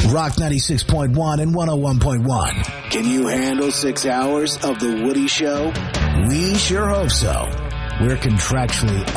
Rock 96.1 and 101.1. Can you handle 6 hours of The Woody Show? We sure hope so. We're contractually